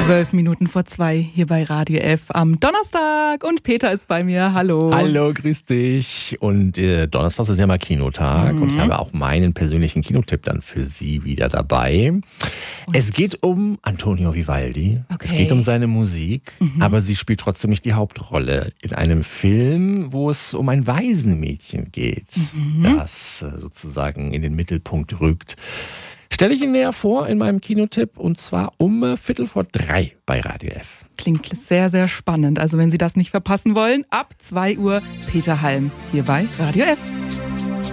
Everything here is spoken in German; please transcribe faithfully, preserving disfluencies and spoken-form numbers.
Zwölf Minuten vor zwei hier bei Radio F am Donnerstag und Peter ist bei mir. Hallo. Hallo, grüß dich. Und äh, Donnerstag ist ja mal Kinotag mhm. und ich habe auch meinen persönlichen Kinotipp dann für Sie wieder dabei. Und? Es geht um Antonio Vivaldi. Okay. Es geht um seine Musik, mhm. aber sie spielt trotzdem nicht die Hauptrolle in einem Film, wo es um ein Waisenmädchen geht, mhm. das äh, sozusagen in den Mittelpunkt rückt. Stelle ich Ihnen näher vor in meinem Kinotipp und zwar um Viertel vor drei bei Radio F. Klingt sehr, sehr spannend. Also wenn Sie das nicht verpassen wollen, ab zwei Uhr Peter Halm hier bei Radio F.